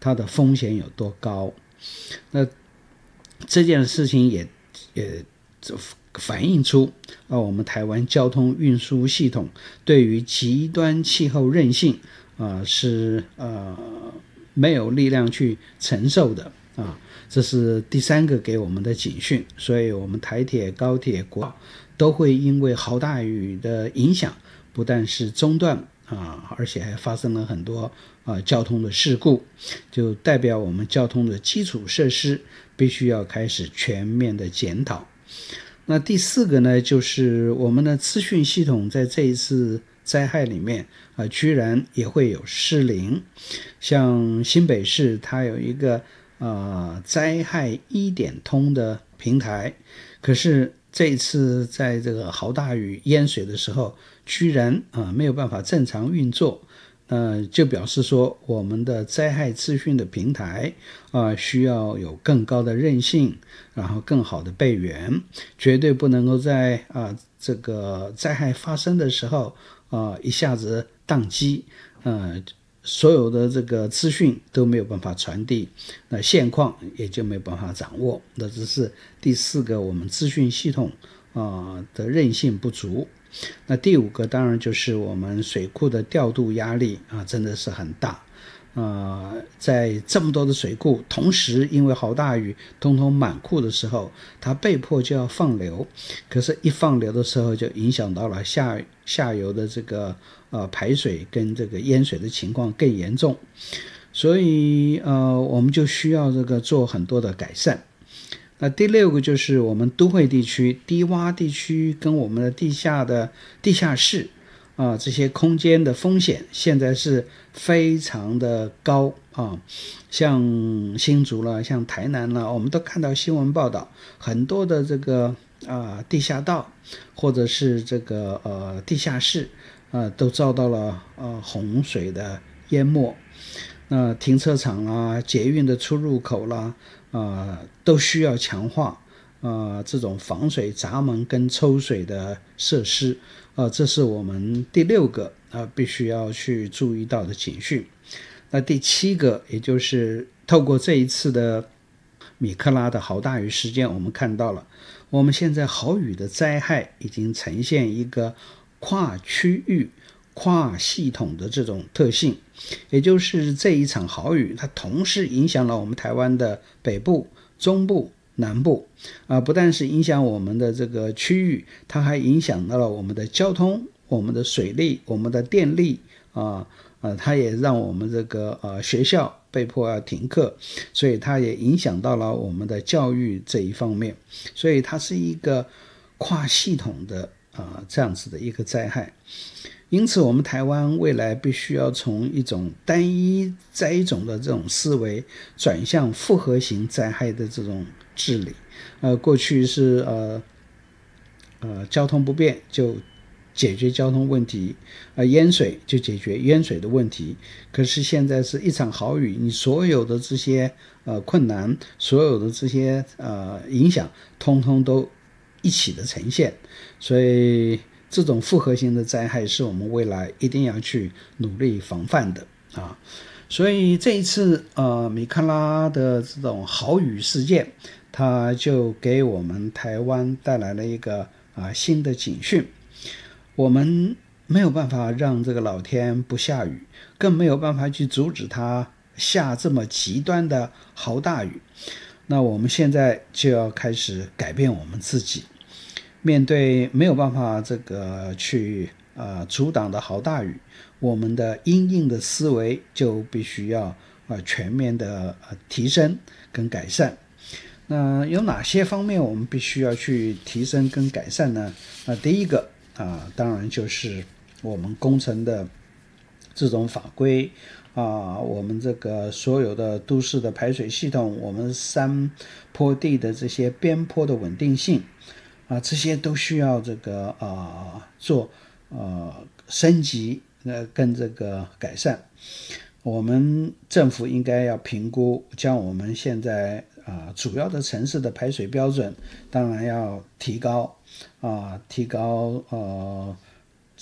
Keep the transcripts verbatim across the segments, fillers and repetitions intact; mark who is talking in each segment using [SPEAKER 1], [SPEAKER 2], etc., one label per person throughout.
[SPEAKER 1] 它的风险有多高。那这件事情也也反映出啊，我们台湾交通运输系统对于极端气候韧性啊是呃没有力量去承受的啊，这是第三个给我们的警讯。所以我们台铁、高铁、国道都会因为豪大雨的影响，不但是中断啊，而且还发生了很多啊交通的事故，就代表我们交通的基础设施必须要开始全面的检讨。那第四个呢，就是我们的资讯系统在这一次灾害里面啊，居然也会有失灵。像新北市它有一个呃灾害一点通的平台，可是这一次在这个豪大雨淹水的时候，居然啊、呃、没有办法正常运作。呃，就表示说我们的灾害资讯的平台啊、呃，需要有更高的韧性，然后更好的备援，绝对不能够在啊、呃、这个灾害发生的时候啊、呃、一下子宕机，呃，所有的这个资讯都没有办法传递，那现况也就没有办法掌握。那这是第四个我们资讯系统啊、呃、的韧性不足。那第五个当然就是我们水库的调度压力啊，真的是很大。呃，在这么多的水库同时因为豪大雨通通满库的时候，它被迫就要放流，可是一放流的时候就影响到了下下游的这个呃排水跟这个淹水的情况更严重，所以呃我们就需要这个做很多的改善。那第六个就是我们都会地区、低洼地区跟我们的地下的地下室啊，这些空间的风险现在是非常的高啊，像新竹了，像台南了，我们都看到新闻报道，很多的这个啊地下道或者是这个呃地下室啊都遭到了呃洪水的淹没。那停车场啦、捷运的出入口啦，呃，都需要强化呃这种防水闸门跟抽水的设施，呃，这是我们第六个呃必须要去注意到的警讯。那第七个，也就是透过这一次的米克拉的豪大雨事件，我们看到了我们现在豪雨的灾害已经呈现一个跨区域、跨系统的这种特性，也就是这一场豪雨它同时影响了我们台湾的北部、中部、南部啊、呃，不但是影响我们的这个区域，它还影响到了我们的交通、我们的水利、我们的电力啊，呃，它也让我们这个呃学校被迫要停课，所以它也影响到了我们的教育这一方面，所以它是一个跨系统的啊、呃、这样子的一个灾害。因此我们台湾未来必须要从一种单一灾种的这种思维转向复合型灾害的这种治理。呃，过去是呃呃交通不便就解决交通问题，呃淹水就解决淹水的问题，可是现在是一场豪雨，你所有的这些呃困难，所有的这些呃影响通通都一起的呈现，所以这种复合型的灾害是我们未来一定要去努力防范的啊。所以这一次呃米克拉的这种豪雨事件，它就给我们台湾带来了一个啊新的警讯。我们没有办法让这个老天不下雨，更没有办法去阻止它下这么极端的豪大雨。那我们现在就要开始改变我们自己，面对没有办法这个去呃阻挡的豪大雨，我们的因应的思维就必须要呃全面的呃提升跟改善。那有哪些方面我们必须要去提升跟改善呢？那第一个啊，当然就是我们工程的这种法规啊，我们这个所有的都市的排水系统，我们山坡地的这些边坡的稳定性啊，这些都需要这个啊做呃升级呃跟这个改善。我们政府应该要评估，将我们现在啊主要的城市的排水标准，当然要提高啊，提高呃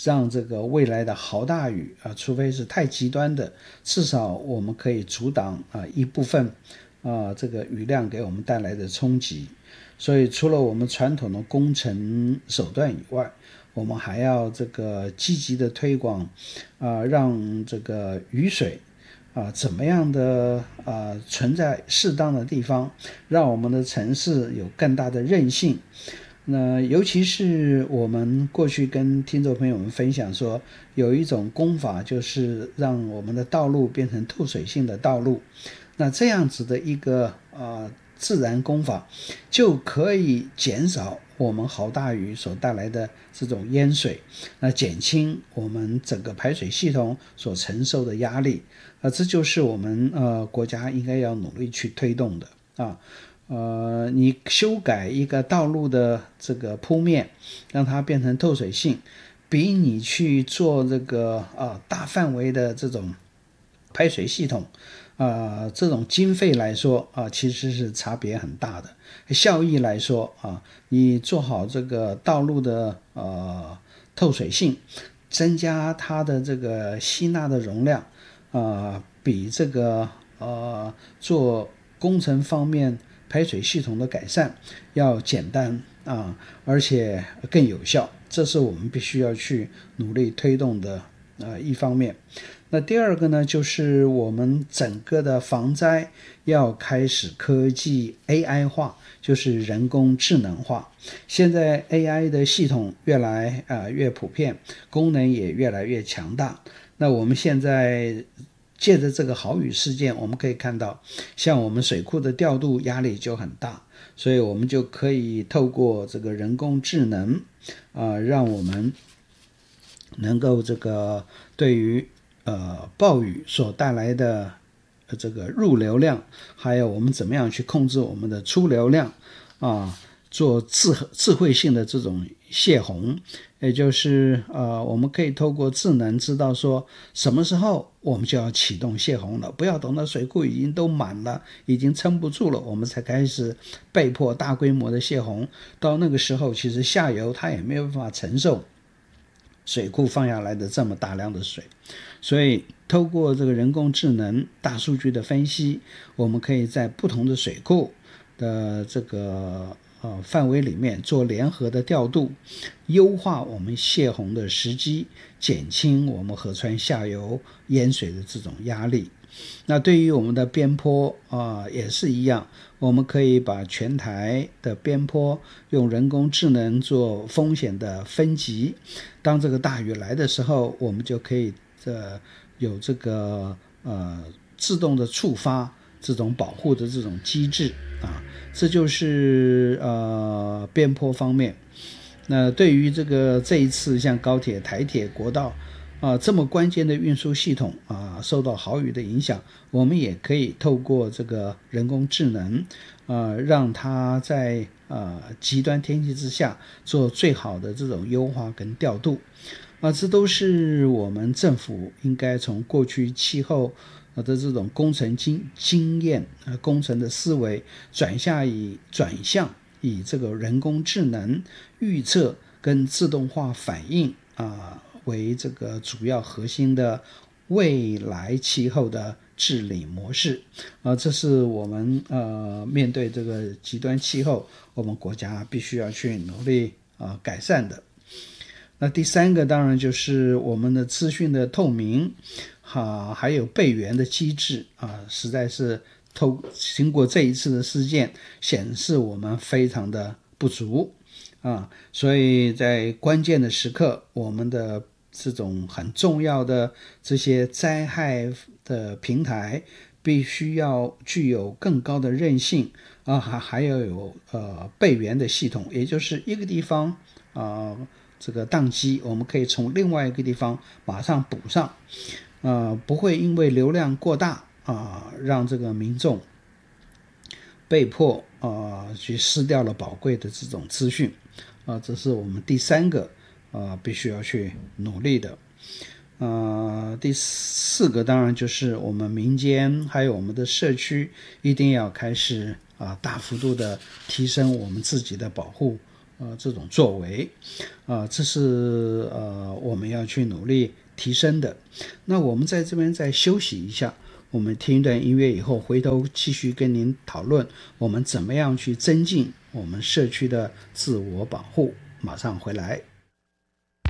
[SPEAKER 1] 让这个未来的豪大雨啊，除非是太极端的，至少我们可以阻挡啊一部分啊这个雨量给我们带来的冲击。所以除了我们传统的工程手段以外，我们还要这个积极的推广啊，让这个雨水啊怎么样的啊存在适当的地方，让我们的城市有更大的韧性。那尤其是我们过去跟听众朋友们分享说，有一种工法就是让我们的道路变成透水性的道路。那这样子的一个呃自然工法，就可以减少我们豪大雨所带来的这种淹水，那减轻我们整个排水系统所承受的压力。啊，这就是我们呃国家应该要努力去推动的啊。呃，你修改一个道路的这个铺面，让它变成透水性，比你去做这个啊、呃、大范围的这种排水系统，啊、呃，这种经费来说啊、呃，其实是差别很大的。效益来说啊，你做好这个道路的呃透水性，增加它的这个吸纳的容量，啊、呃，比这个呃做工程方面排水系统的改善要简单啊，而且更有效，这是我们必须要去努力推动的呃一方面。那第二个呢，就是我们整个的防灾要开始科技 A I 化，就是人工智能化。现在 A I 的系统越来呃越普遍，功能也越来越强大。那我们现在借着这个豪雨事件，我们可以看到像我们水库的调度压力就很大，所以我们就可以透过这个人工智能啊、呃，让我们能够这个对于呃暴雨所带来的这个入流量，还有我们怎么样去控制我们的出流量啊，做智智慧性的这种泄洪。也就是呃，我们可以透过智能知道说什么时候我们就要启动泄洪了，不要等到水库已经都满了，已经撑不住了，我们才开始被迫大规模的泄洪。到那个时候，其实下游它也没有办法承受水库放下来的这么大量的水。所以透过这个人工智能大数据的分析，我们可以在不同的水库的这个呃范围里面做联合的调度，优化我们泄洪的时机，减轻我们河川下游淹水的这种压力。那对于我们的边坡啊、呃、也是一样，我们可以把全台的边坡用人工智能做风险的分级，当这个大雨来的时候，我们就可以呃有这个呃自动的触发这种保护的这种机制啊，这就是呃边坡方面。那对于这个这一次像高铁、台铁、国道啊这么关键的运输系统啊受到豪雨的影响，我们也可以透过这个人工智能啊让它在啊极端天气之下做最好的这种优化跟调度啊，这都是我们政府应该从过去气候的这种工程经经验啊工程的思维转向以转向以这个人工智能预测跟自动化反应啊为这个主要核心的未来气候的治理模式啊，这是我们呃面对这个极端气候，我们国家必须要去努力啊改善的。那第三个当然就是我们的资讯的透明啊，还有备援的机制啊，实在是透经过这一次的事件显示我们非常的不足啊，所以在关键的时刻，我们的这种很重要的这些灾害的平台必须要具有更高的韧性啊，还还要有呃备援的系统，也就是一个地方啊、呃、这个宕机，我们可以从另外一个地方马上补上，呃不会因为流量过大啊、呃、让这个民众被迫啊、呃、去失掉了宝贵的这种资讯啊、呃，这是我们第三个啊、呃、必须要去努力的。呃，第四个当然就是我们民间还有我们的社区一定要开始啊、呃、大幅度的提升我们自己的保护呃这种作为，啊、呃，这是呃我们要去努力提升的。那我们在这边再休息一下，我们听一段音乐以后，回头继续跟您讨论我们怎么样去增进我们社区的自我保护。马上回来。